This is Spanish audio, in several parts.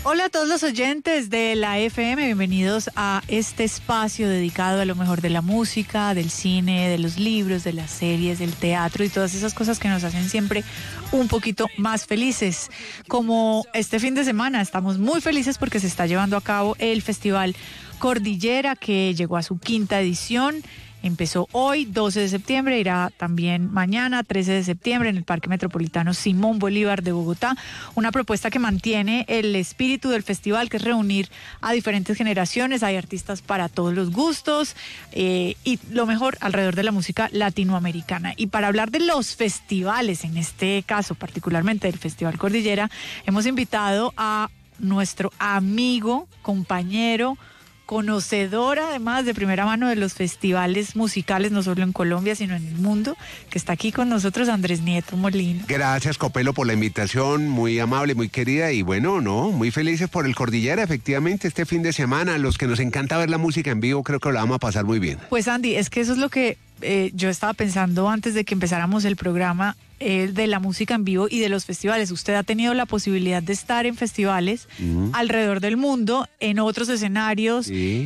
Hola a todos los oyentes de la FM, bienvenidos a este espacio dedicado a lo mejor de la música, del cine, de los libros, de las series, del teatro y todas esas cosas que nos hacen siempre un poquito más felices. Como este fin de semana estamos muy felices porque se está llevando a cabo el Festival Cordillera, que llegó a su 5ª edición. Empezó hoy, 12 de septiembre, irá también mañana, 13 de septiembre, en el Parque Metropolitano Simón Bolívar de Bogotá. Una propuesta que mantiene el espíritu del festival, que es reunir a diferentes generaciones. Hay artistas para todos los gustos y lo mejor alrededor de la música latinoamericana. Y para hablar de los festivales, en este caso particularmente del Festival Cordillera, hemos invitado a nuestro amigo, compañero, conocedor además de primera mano de los festivales musicales, no solo en Colombia, sino en el mundo, que está aquí con nosotros, Andrés Nieto Molina. Gracias, Copelo, por la invitación, muy amable, muy querida, y bueno, muy felices por el Cordillera, efectivamente, este fin de semana, a los que nos encanta ver la música en vivo, creo que lo vamos a pasar muy bien. Pues Andy, es que eso es lo que yo estaba pensando antes de que empezáramos el programa, de la música en vivo y de los festivales. Usted ha tenido la posibilidad de estar en festivales alrededor del mundo, en otros escenarios,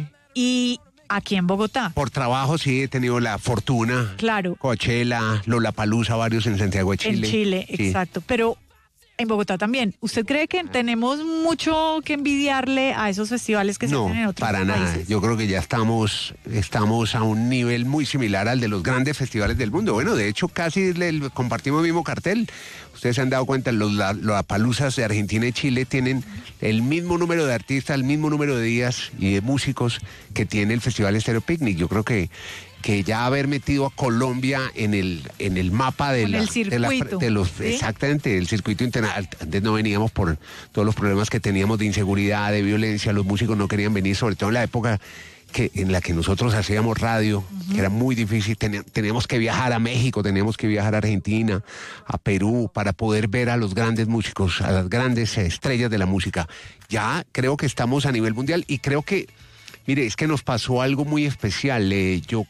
y aquí en Bogotá. Por trabajo sí he tenido la fortuna. Claro. Coachella, Lollapalooza, varios en Santiago de Chile. En Chile, sí. Exacto. Pero en Bogotá también. ¿Usted cree que tenemos mucho que envidiarle a esos festivales que se hacen en otros países? No, para nada. Yo creo que ya estamos a un nivel muy similar al de los grandes festivales del mundo. Bueno, de hecho, casi compartimos el mismo cartel. Ustedes se han dado cuenta, los Lollapaloozas de Argentina y Chile tienen el mismo número de artistas, el mismo número de días y de músicos que tiene el Festival Estéreo Picnic. Yo creo que ya haber metido a Colombia en el mapa de los ¿sí? Exactamente, del circuito internacional. Antes no veníamos por todos los problemas que teníamos de inseguridad, de violencia. Los músicos no querían venir, sobre todo en la época en la que nosotros hacíamos radio, que era muy difícil. Teníamos que viajar a México, teníamos que viajar a Argentina, a Perú, para poder ver a los grandes músicos, a las grandes estrellas de la música. Ya creo que estamos a nivel mundial y creo que, mire, es que nos pasó algo muy especial. Yo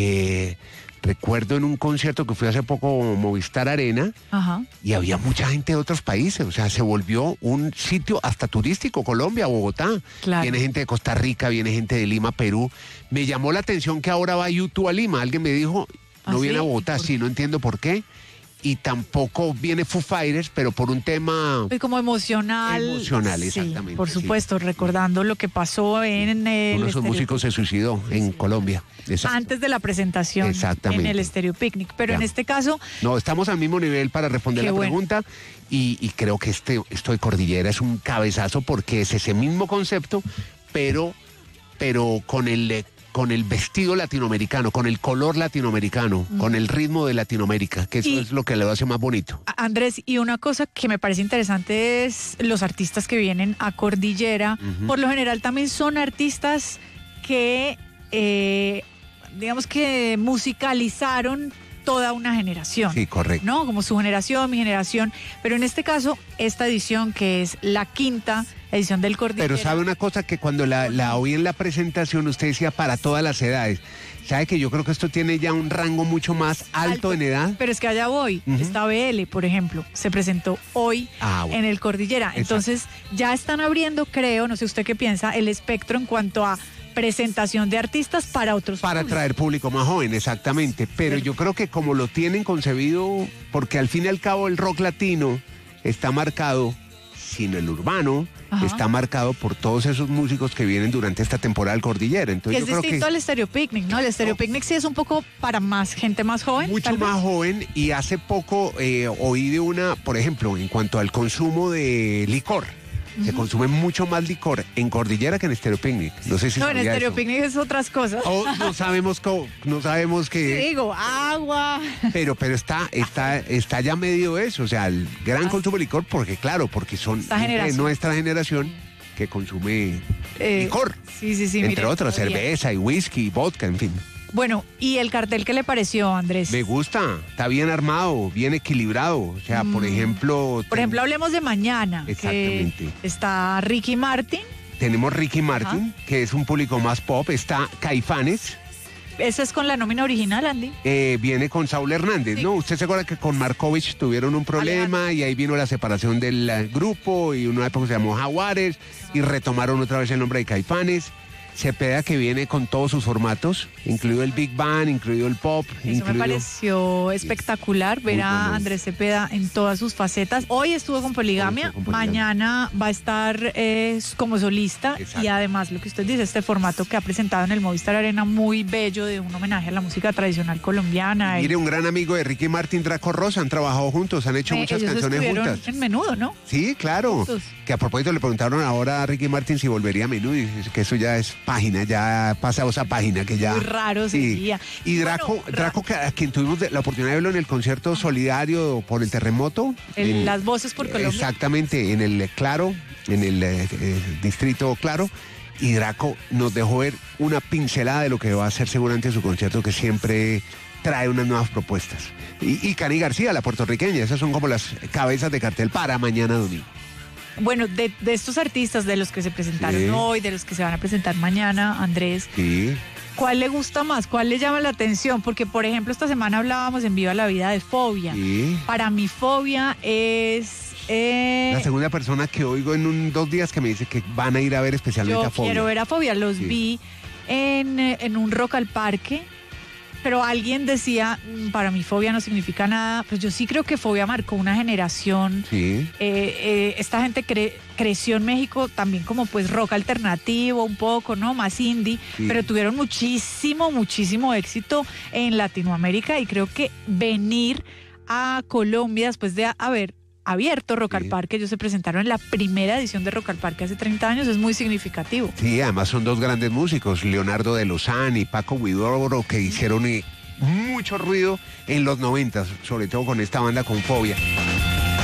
recuerdo en un concierto que fui hace poco, Movistar Arena, y había mucha gente de otros países. O sea, se volvió un sitio hasta turístico, Colombia, Bogotá. Claro. Viene gente de Costa Rica, viene gente de Lima, Perú. Me llamó la atención que ahora va YouTube a Lima. Alguien me dijo, no viene a Bogotá, sí, no entiendo por qué. Y tampoco viene Foo Fighters, pero por un tema... como emocional. Emocional, sí, exactamente. Por supuesto, recordando lo que pasó en el... Uno de esos músicos se suicidó en Colombia. Exacto. Antes de la presentación en el Estéreo Picnic. Pero en este caso... No, estamos al mismo nivel para responder la pregunta. Y creo que esto de Cordillera es un cabezazo porque es ese mismo concepto, pero con el vestido latinoamericano, con el color latinoamericano, con el ritmo de Latinoamérica, que eso es lo que lo hace más bonito. Andrés, y una cosa que me parece interesante es los artistas que vienen a Cordillera. Por lo general también son artistas que, digamos que musicalizaron toda una generación. Sí, correcto. ¿No? Como su generación, mi generación. Pero en este caso, esta edición, que es la 5ª edición del Cordillera. Pero sabe una cosa, que cuando la oí en la presentación, usted decía para todas las edades. Sabe que yo creo que esto tiene ya un rango mucho más alto en edad. Pero es que allá voy. Esta BL, por ejemplo, se presentó hoy en el Cordillera. Exacto. Entonces, ya están abriendo, creo, no sé usted qué piensa, el espectro en cuanto a presentación de artistas para otros para públicos. Atraer público más joven, exactamente. Pero yo creo que como lo tienen concebido, porque al fin y al cabo el rock latino está marcado, sin el urbano, está marcado por todos esos músicos que vienen durante esta temporada del Cordillera. Entonces, y es distinto al Estéreo Picnic, ¿no? El Estéreo Picnic sí es un poco para gente más joven. Mucho más joven, y hace poco oí de por ejemplo, en cuanto al consumo de licor. Se consume mucho más licor en Cordillera que en Estéreo Picnic. No sé si en Estéreo Picnic es otras cosas. No sabemos qué. Digo, agua. Pero está ya medio eso, o sea, el gran consumo de licor, porque son de nuestra generación que consume licor. Sí. Entre otras, cerveza y whisky, vodka, en fin. Bueno, ¿y el cartel qué le pareció, Andrés? Me gusta, está bien armado, bien equilibrado. O sea, por ejemplo... Por ejemplo, hablemos de mañana. Exactamente. Está Ricky Martin. Tenemos Ricky Martin, que es un público más pop. Está Caifanes. ¿Eso es con la nómina original, Andy? Viene con Saúl Hernández, Sí. ¿no? Usted se acuerda que con Markovich tuvieron un problema y ahí vino la separación del grupo y una época se llamó Jaguares y retomaron otra vez el nombre de Caifanes. Cepeda, que viene con todos sus formatos, incluido el Big Band, incluido el pop. Eso me pareció espectacular ver a bueno. Andrés Cepeda en todas sus facetas. Hoy estuvo con Poligamia, Hoy estuvo con Poligamia. mañana va a estar como solista. Exacto. Y además lo que usted dice, este formato que ha presentado en el Movistar Arena muy bello de un homenaje a la música tradicional colombiana. Mire, un gran amigo de Ricky Martin, Draco Rosa, han trabajado juntos, han hecho muchas ellos canciones estuvieron juntas. en Menudo, ¿no? Sí, claro. Juntos. Que a propósito le preguntaron ahora a Ricky Martin si volvería a Menudo y dice que eso ya es página, ya ha pasado esa página que ya... Muy raro sería. Y Draco, Draco, a quien tuvimos la oportunidad de verlo en el concierto solidario por el terremoto. Las voces por Colombia. Exactamente, en el Claro, en el distrito Claro. Y Draco nos dejó ver una pincelada de lo que va a hacer seguramente su concierto, que siempre trae unas nuevas propuestas. Y Cani García, la puertorriqueña, esas son como las cabezas de cartel para mañana domingo. Bueno, de estos artistas, de los que se presentaron Sí. hoy, de los que se van a presentar mañana, Andrés, Sí. ¿cuál le gusta más? ¿Cuál le llama la atención? Porque, por ejemplo, esta semana hablábamos en Viva la Vida de Fobia. Sí. Para mí, Fobia es... La segunda persona que oigo en 2 días que me dice que van a ir a ver especialmente yo a Fobia. quiero ver a Fobia. Los Sí. vi en un Rock al Parque, pero alguien decía, para mí Fobia no significa nada. Pues yo sí creo que Fobia marcó una generación. Sí. Esta gente creció en México también como pues rock alternativo un poco, ¿no? Más indie, Sí. pero tuvieron muchísimo éxito en Latinoamérica y creo que venir a Colombia después de haber abierto Rock al Sí. Parque, ellos se presentaron en la primera edición de Rock al Parque hace 30 años, es muy significativo. Sí, además son 2 grandes músicos, Leonardo de Lozán y Paco Huidobro, que hicieron mucho ruido en los 90, sobre todo con esta banda con Fobia.